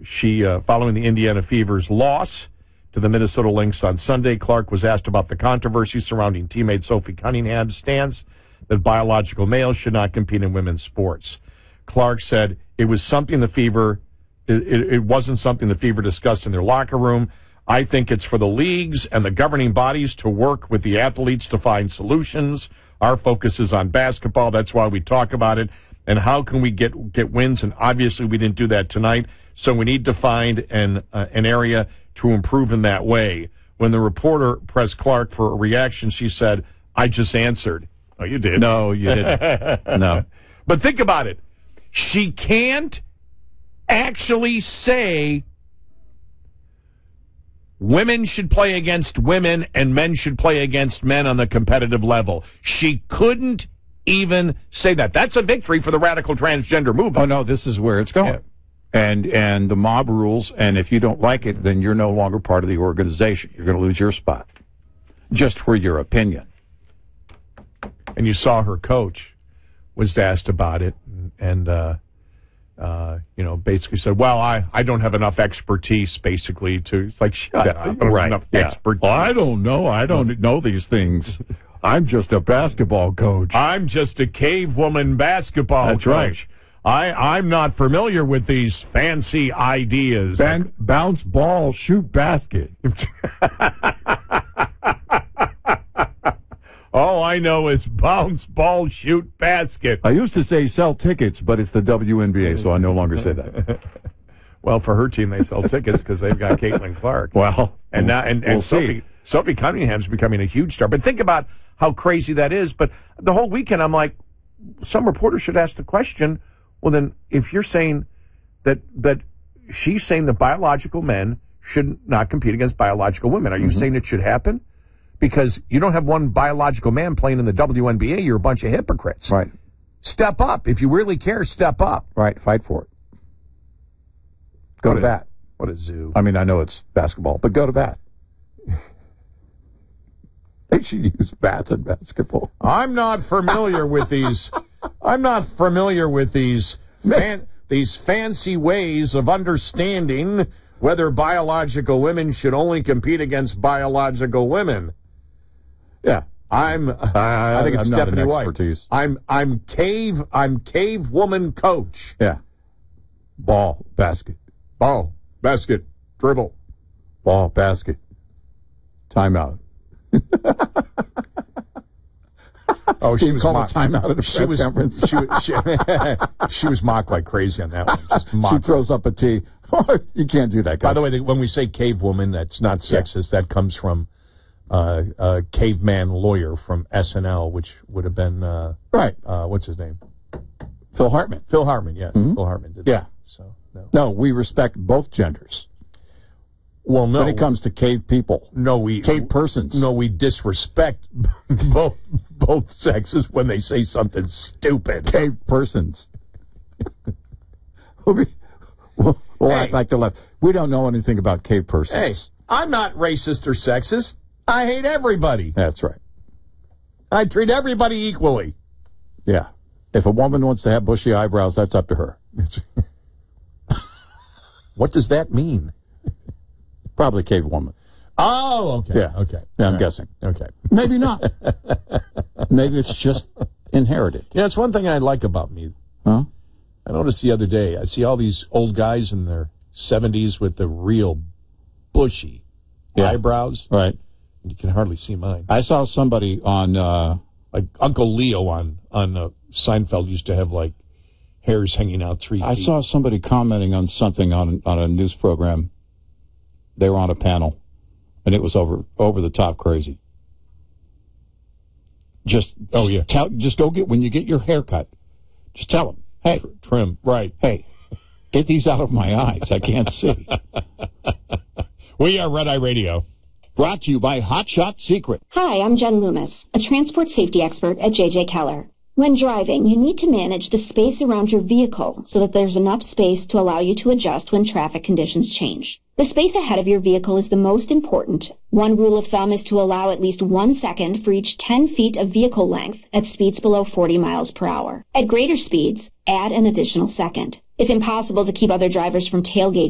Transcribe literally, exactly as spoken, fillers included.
she, uh, following the Indiana Fever's loss to the Minnesota Lynx on Sunday, Clark was asked about the controversy surrounding teammate Sophie Cunningham's stance that biological males should not compete in women's sports. Clark said it was something the Fever, it, it, it wasn't something the Fever discussed in their locker room. I think it's for the leagues and the governing bodies to work with the athletes to find solutions. Our focus is on basketball. That's why we talk about it. And how can we get get wins? And obviously we didn't do that tonight. So we need to find an uh, an area to improve in that way. When the reporter pressed Clark for a reaction, she said, I just answered. Oh, you did. No, you didn't. No. But think about it. She can't actually say women should play against women and men should play against men on the competitive level. She couldn't even say that. That's a victory for the radical transgender movement. Oh, no, this is where it's going. Yeah. And and the mob rules, and if you don't like it, then you're no longer part of the organization. You're going to lose your spot, just for your opinion. And you saw her coach was asked about it, and, uh, uh, you know, basically said, well, I, I don't have enough expertise, basically, to, it's like, shut Yeah, up. I don't have right, enough yeah. expertise. Well, I don't know. I don't know these things. I'm just a basketball coach. I'm just a cave woman basketball That's coach. right. I, I'm not familiar with these fancy ideas. Ben, bounce ball, shoot basket. All I know is bounce ball, shoot basket. I used to say sell tickets, but it's the W N B A, so I no longer say that. Well, for her team, they sell tickets because they've got Caitlin Clark. Well, and now and, and we'll Sophie see. Sophie Cunningham's becoming a huge star. But think about how crazy that is. But the whole weekend, I'm like, some reporter should ask the question. Well, then, if you're saying that that she's saying that biological men should not compete against biological women, are you mm-hmm. saying it should happen? Because you don't have one biological man playing in the W N B A. You're a bunch of hypocrites. Right. Step up. If you really care, step up. Right. Fight for it. Go what to a, bat. What a zoo. I mean, I know it's basketball, but go to bat. They should use bats in basketball. I'm not familiar with these. I'm not familiar with these fan, these fancy ways of understanding whether biological women should only compete against biological women. Yeah, I'm. Uh, I, I think it's I'm not Stephanie an White. Expertise. I'm. I'm cave. I'm cave woman coach. Yeah. Ball, basket, ball, basket, dribble, ball, basket. Timeout. Oh, she was called mocked. a timeout at a she press was, conference. She was, she, she was mocked like crazy on that one. Just mocked. She throws up a T. You can't do that, guys. By the way, when we say cave woman, that's not sexist. Yeah. That comes from uh, a caveman lawyer from S N L, which would have been uh, right. Uh, what's his name? Phil Hartman. Phil Hartman. Yes, mm-hmm. Phil Hartman did. Yeah. That. So no. no, we respect both genders. Well, no. When it comes to cave people, no, we cave persons. No, we disrespect both both sexes when they say something stupid. Cave persons. we'll be, we'll, we'll hey. act like the left. We don't know anything about cave persons. Hey, I'm not racist or sexist. I hate everybody. That's right. I treat everybody equally. Yeah. If a woman wants to have bushy eyebrows, that's up to her. What does that mean? Probably cave woman. Oh, okay. Yeah. Okay. Yeah, I'm right. guessing. Okay. Maybe not. Maybe it's just inherited. Yeah, it's one thing I like about me. Huh? I noticed the other day, I see all these old guys in their seventies with the real bushy yeah. eyebrows. Right. You can hardly see mine. I saw somebody on... Uh, like Uncle Leo on, on uh, Seinfeld used to have, like, hairs hanging out three feet. I saw somebody commenting on something on on a news program. They were on a panel, and it was over over the top crazy. Just oh yeah, tell just go get when you get your hair cut. Just tell them, hey, Tr- trim right. Hey, get these out of my eyes. I can't see. We are Red Eye Radio. Brought to you by Hot Shot Secret. Hi, I'm Jen Loomis, a transport safety expert at J J Keller. When driving, you need to manage the space around your vehicle so that there's enough space to allow you to adjust when traffic conditions change. The space ahead of your vehicle is the most important. One rule of thumb is to allow at least one second for each ten feet of vehicle length at speeds below forty miles per hour. At greater speeds, add an additional second. It's impossible to keep other drivers from tailgating